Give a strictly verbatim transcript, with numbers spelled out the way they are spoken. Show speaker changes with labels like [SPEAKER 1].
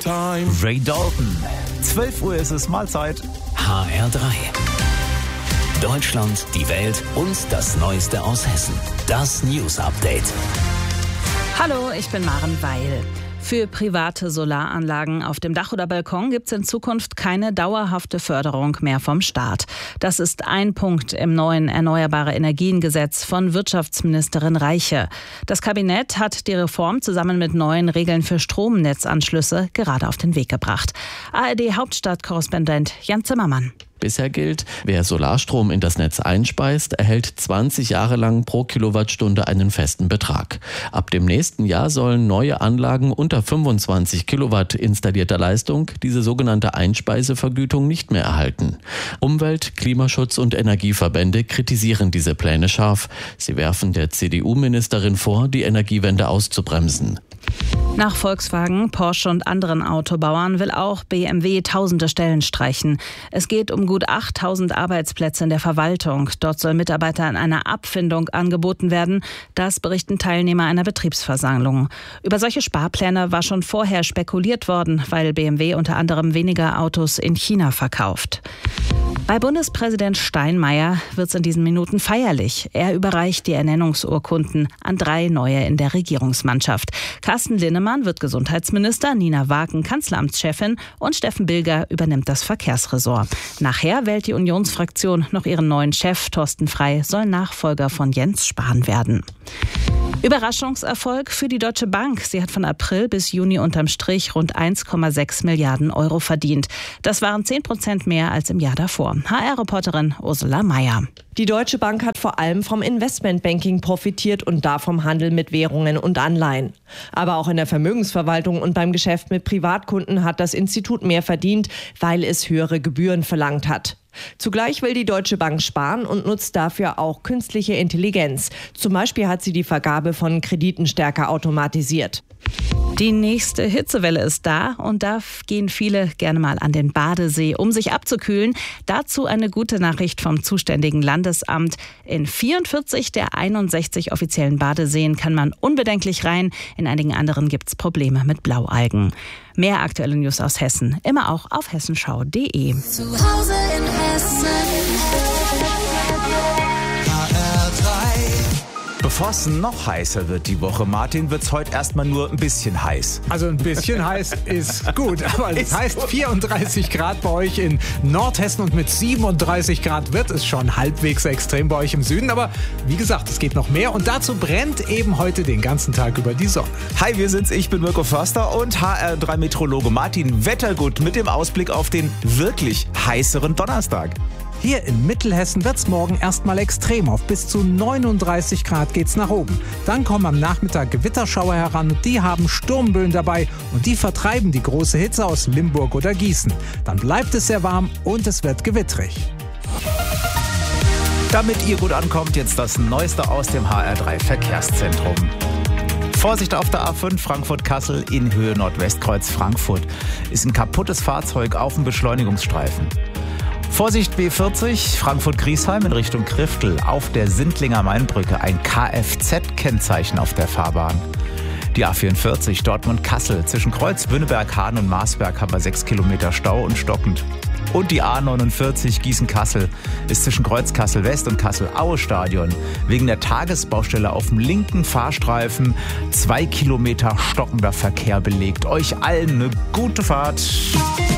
[SPEAKER 1] time.
[SPEAKER 2] Ray Dalton. zwölf Uhr ist es, Mahlzeit.
[SPEAKER 3] H R drei. Deutschland, die Welt und das Neueste aus Hessen. Das News Update.
[SPEAKER 4] Hallo, ich bin Maren Weil. Für private Solaranlagen auf dem Dach oder Balkon gibt es in Zukunft keine dauerhafte Förderung mehr vom Staat. Das ist ein Punkt im neuen Erneuerbare-Energien-Gesetz von Wirtschaftsministerin Reiche. Das Kabinett hat die Reform zusammen mit neuen Regeln für Stromnetzanschlüsse gerade auf den Weg gebracht. A R D-Hauptstadtkorrespondent Jan Zimmermann.
[SPEAKER 5] Bisher gilt, wer Solarstrom in das Netz einspeist, erhält zwanzig Jahre lang pro Kilowattstunde einen festen Betrag. Ab dem nächsten Jahr sollen neue Anlagen unter fünfundzwanzig Kilowatt installierter Leistung diese sogenannte Einspeisevergütung nicht mehr erhalten. Umwelt-, Klimaschutz- und Energieverbände kritisieren diese Pläne scharf. Sie werfen der C D U-Ministerin vor, die Energiewende auszubremsen.
[SPEAKER 4] Nach Volkswagen, Porsche und anderen Autobauern will auch B M W tausende Stellen streichen. Es geht um gut achttausend Arbeitsplätze in der Verwaltung. Dort soll Mitarbeitern eine Abfindung angeboten werden. Das berichten Teilnehmer einer Betriebsversammlung. Über solche Sparpläne war schon vorher spekuliert worden, weil B M W unter anderem weniger Autos in China verkauft. Bei Bundespräsident Steinmeier wird es in diesen Minuten feierlich. Er überreicht die Ernennungsurkunden an drei neue in der Regierungsmannschaft. Carsten Linnemann wird Gesundheitsminister, Nina Wagen Kanzleramtschefin und Steffen Bilger übernimmt das Verkehrsressort. Nachher wählt die Unionsfraktion noch ihren neuen Chef. Thorsten Frey soll Nachfolger von Jens Spahn werden. Überraschungserfolg für die Deutsche Bank. Sie hat von April bis Juni unterm Strich rund eins Komma sechs Milliarden Euro verdient. Das waren zehn Prozent mehr als im Jahr davor. H R-Reporterin Ursula Meier.
[SPEAKER 6] Die Deutsche Bank hat vor allem vom Investmentbanking profitiert und da vom Handel mit Währungen und Anleihen. Aber auch in der Vermögensverwaltung und beim Geschäft mit Privatkunden hat das Institut mehr verdient, weil es höhere Gebühren verlangt hat. Zugleich will die Deutsche Bank sparen und nutzt dafür auch künstliche Intelligenz. Zum Beispiel hat sie die Vergabe von Krediten stärker automatisiert.
[SPEAKER 4] Die nächste Hitzewelle ist da und da gehen viele gerne mal an den Badesee, um sich abzukühlen. Dazu eine gute Nachricht vom zuständigen Landesamt. In vierundvierzig der einundsechzig offiziellen Badeseen kann man unbedenklich rein. In einigen anderen gibt es Probleme mit Blaualgen. Mehr aktuelle News aus Hessen, immer auch auf hessenschau punkt de.
[SPEAKER 7] Zu Hause in Hessen.
[SPEAKER 2] Bevor es noch heißer wird die Woche, Martin, wird es heute erstmal nur ein bisschen heiß.
[SPEAKER 8] Also ein bisschen heiß ist gut, aber es heißt vierunddreißig Grad bei euch in Nordhessen und mit siebenunddreißig Grad wird es schon halbwegs extrem bei euch im Süden. Aber wie gesagt, es geht noch mehr und dazu brennt eben heute den ganzen Tag über die Sonne.
[SPEAKER 2] Hi, wir sind's, ich bin Mirko Förster und H R drei Meteorologe Martin Wettergut mit dem Ausblick auf den wirklich heißeren Donnerstag.
[SPEAKER 8] Hier in Mittelhessen wird es morgen erstmal extrem. Auf bis zu neununddreißig Grad geht's nach oben. Dann kommen am Nachmittag Gewitterschauer heran und die haben Sturmböen dabei und die vertreiben die große Hitze aus Limburg oder Gießen. Dann bleibt es sehr warm und es wird gewittrig.
[SPEAKER 2] Damit ihr gut ankommt, jetzt das Neueste aus dem H R drei Verkehrszentrum. Vorsicht auf der A fünf Frankfurt-Kassel in Höhe Nordwestkreuz Frankfurt. Ist ein kaputtes Fahrzeug auf dem Beschleunigungsstreifen. Vorsicht B vierzig, Frankfurt-Griesheim in Richtung Kriftel. Auf der Sindlinger Mainbrücke ein Kfz-Kennzeichen auf der Fahrbahn. Die A vierundvierzig, Dortmund-Kassel. Zwischen Kreuz, Wünneberg, Hahn und Marsberg haben wir sechs Kilometer Stau und stockend. Und die A neunundvierzig, Gießen-Kassel, ist zwischen Kreuz Kassel-West und Kassel-Aue-Stadion wegen der Tagesbaustelle auf dem linken Fahrstreifen zwei Kilometer stockender Verkehr belegt. Euch allen eine gute Fahrt.